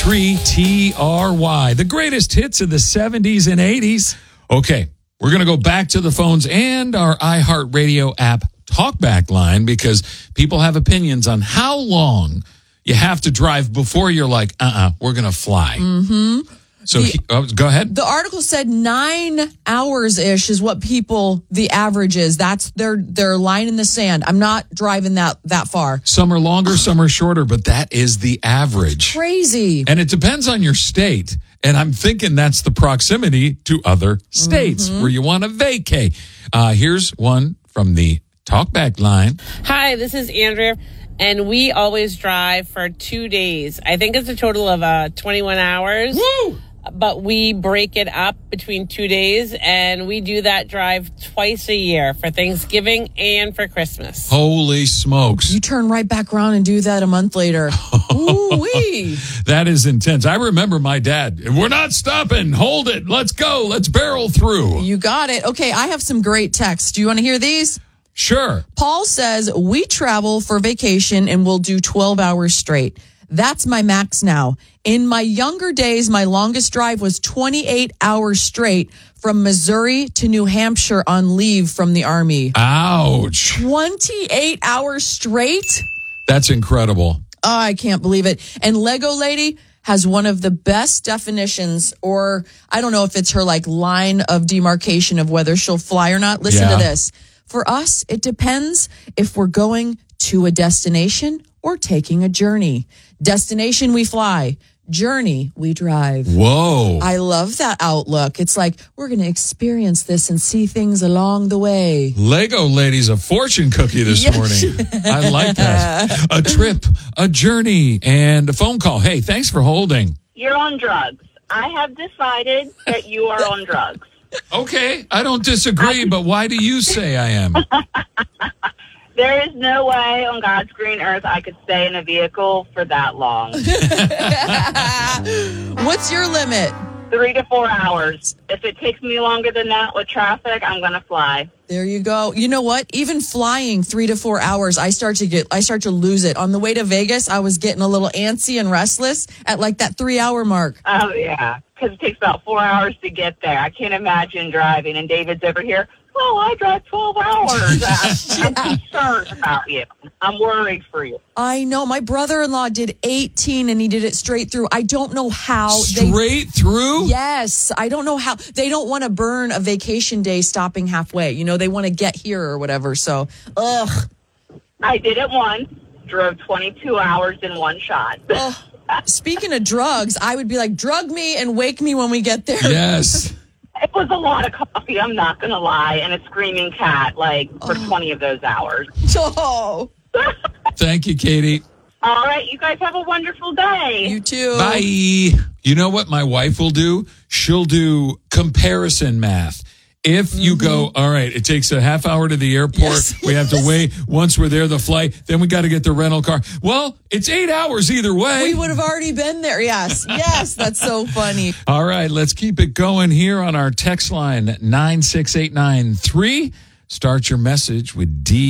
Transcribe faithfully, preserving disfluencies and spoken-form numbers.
three T R Y, the greatest hits of the seventies and eighties. Okay, we're going to go back to the phones and our iHeartRadio app talkback line because people have opinions on how long you have to drive before you're like, uh-uh, we're going to fly. Mm-hmm. So the, he, oh, go ahead. The article said nine hours-ish is what people, the average is. That's their, their line in the sand. I'm not driving that, that far. Some are longer, some are shorter, but that is the average. Crazy. And it depends on your state. And I'm thinking that's the proximity to other states mm-hmm. where you want to vacay. Uh, here's one from the talkback line. Hi, this is Andrea. And we always drive for two days. I think it's a total of uh, twenty-one hours. Woo! But we break it up between two days, and we do that drive twice a year for Thanksgiving and for Christmas. Holy smokes. You turn right back around and do that a month later. Ooh-wee. That is intense. I remember my dad. We're not stopping. Hold it. Let's go. Let's barrel through. You got it. Okay, I have some great texts. Do you want to hear these? Sure. Paul says, we travel for vacation and we'll do twelve hours straight. That's my max now. In my younger days, my longest drive was twenty-eight hours straight from Missouri to New Hampshire on leave from the Army. Ouch. twenty-eight hours straight? That's incredible. Oh, I can't believe it. And Lego Lady has one of the best definitions, or I don't know if it's her like line of demarcation of whether she'll fly or not. Listen yeah. to this. For us, it depends if we're going to a destination or taking a journey. Destination, we fly. Journey, we drive. Whoa. I love that outlook. It's like, we're going to experience this and see things along the way. Lego Lady's a fortune cookie this yes. morning. I like that. A trip, a journey, and a phone call. Hey, thanks for holding. You're on drugs. I have decided that you are on drugs. Okay, I don't disagree, but why do you say I am? There is no way on God's green earth I could stay in a vehicle for that long. What's your limit? Three to four hours. If it takes me longer than that with traffic, I'm going to fly. There you go. You know what? Even flying three to four hours, I start to get, I start to lose it. On the way to Vegas, I was getting a little antsy and restless at like that three hour mark. Oh, yeah. Because it takes about four hours to get there. I can't imagine driving. And David's over here. Well, I drive twelve hours. I'm concerned about you. I'm worried for you. I know. My brother-in-law did eighteen and he did it straight through. I don't know how. Straight they, through? Yes. I don't know how. They don't want to burn a vacation day stopping halfway. You know, they want to get here or whatever. So, ugh. I did it once. Drove twenty-two hours in one shot. uh, speaking of drugs, I would be like, drug me and wake me when we get there. Yes. It was a lot of coffee, I'm not going to lie, and a screaming cat, like, for oh. twenty of those hours. Oh. Thank you, Katie. All right, you guys have a wonderful day. You too. Bye. You know what my wife will do? She'll do comparison math. If you mm-hmm. go, all right, it takes a half hour to the airport. Yes. We have to wait. Once we're there, the flight. Then we got to get the rental car. Well, it's eight hours either way. We would have already been there. Yes. Yes. That's so funny. All right. Let's keep it going here on our text line, nine six eight nine three. Start your message with D.